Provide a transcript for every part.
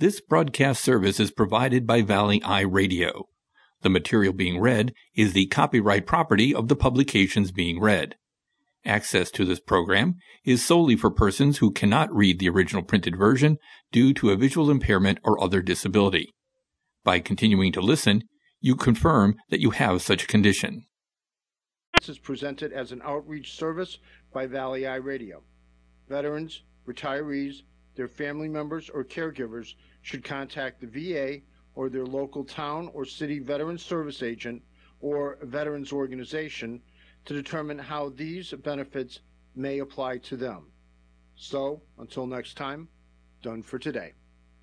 This broadcast service is provided by Valley Eye Radio. The material being read is the copyright property of the publications being read. Access to this program is solely for persons who cannot read the original printed version due to a visual impairment or other disability. By continuing to listen, you confirm that you have such a condition. This is presented as an outreach service by Valley Eye Radio. Veterans, retirees, their family members, or caregivers should contact the VA or their local town or city Veterans Service Agent or Veterans Organization to determine how these benefits may apply to them. So, until next time, done for today.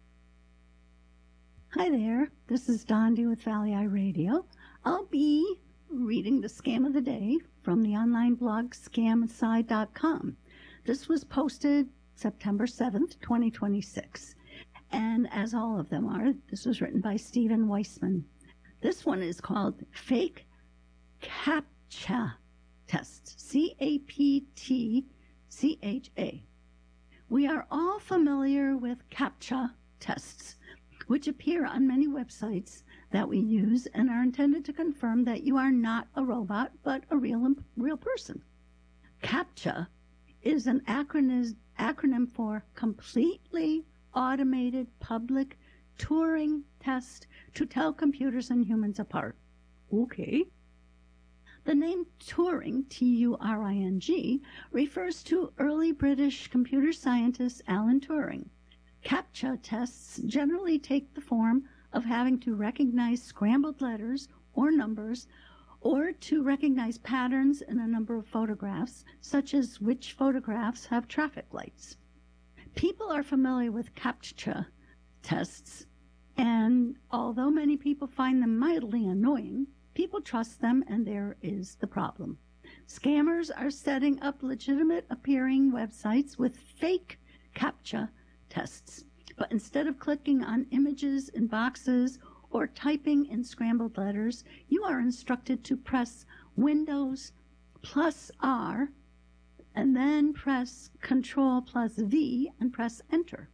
Hi there, this is Dondi with Valley Eye Radio. I'll be reading the scam of the day from the online blog scamaside.com. This was posted September 7th, 2026. And as all of them are, this was written by Stephen Weissman. This one is called Fake CAPTCHA Tests, CAPTCHA. We are all familiar with CAPTCHA tests, which appear on many websites that we use and are intended to confirm that you are not a robot, but a real person. CAPTCHA is an acronym for Completely Automated Public Turing Test to Tell Computers and Humans Apart. Okay. The name Turing, T-U-R-I-N-G, refers to early British computer scientist Alan Turing. CAPTCHA tests generally take the form of having to recognize scrambled letters or numbers, or to recognize patterns in a number of photographs, such as which photographs have traffic lights. People are familiar with CAPTCHA tests, and although many people find them mildly annoying, people trust them, and there is the problem. Scammers are setting up legitimate appearing websites with fake CAPTCHA tests, but instead of clicking on images in boxes or typing in scrambled letters, you are instructed to press Windows plus R and then press Control plus V and press Enter.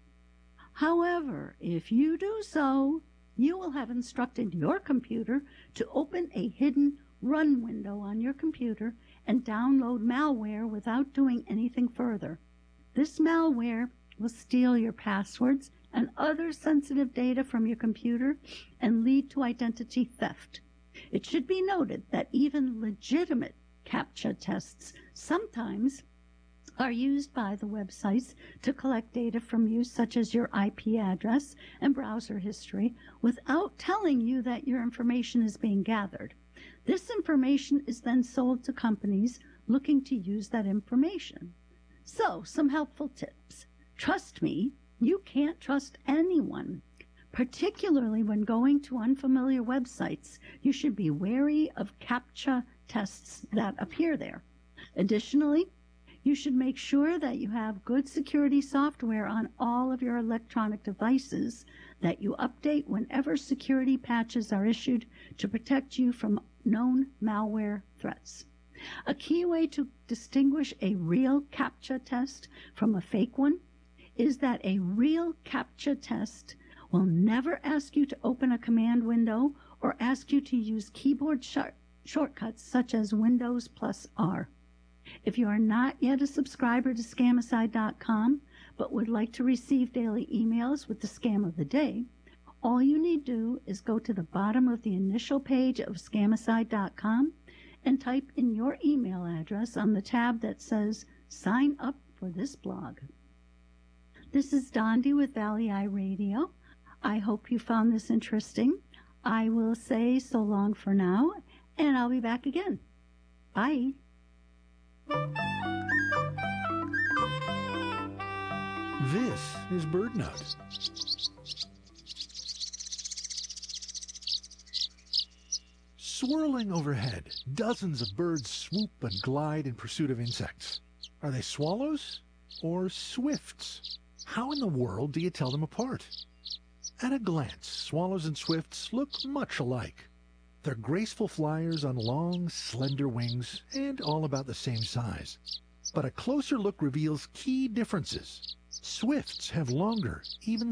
However, if you do so, you will have instructed your computer to open a hidden run window on your computer and download malware without doing anything further. This malware will steal your passwords and other sensitive data from your computer and lead to identity theft. It should be noted that even legitimate CAPTCHA tests sometimes are used by the websites to collect data from you, such as your IP address and browser history, without telling you that your information is being gathered. This information is then sold to companies looking to use that information. So, some helpful tips. Trust me, you can't trust anyone. Particularly when going to unfamiliar websites, you should be wary of CAPTCHA tests that appear there. Additionally, you should make sure that you have good security software on all of your electronic devices, that you update whenever security patches are issued to protect you from known malware threats. A key way to distinguish a real CAPTCHA test from a fake one is that a real CAPTCHA test will never ask you to open a command window or ask you to use keyboard shortcuts such as Windows plus R. If you are not yet a subscriber to Scamaside.com but would like to receive daily emails with the scam of the day, all you need to do is go to the bottom of the initial page of Scamaside.com and type in your email address on the tab that says Sign Up for this blog. This is Dondi with Valley Eye Radio. I hope you found this interesting. I will say so long for now, and I'll be back again. Bye. This is BirdNote. Swirling overhead, dozens of birds swoop and glide in pursuit of insects. Are they swallows or swifts? How in the world do you tell them apart? At a glance, swallows and swifts look much alike. They're graceful flyers on long, slender wings and all about the same size. But a closer look reveals key differences. Swifts have longer, even